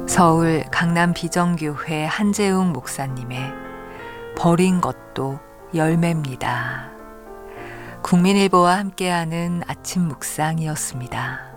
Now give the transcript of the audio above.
서울 강남 비정교회 한재웅 목사님의 버린 것도 열매입니다. 국민일보와 함께하는 아침 묵상이었습니다.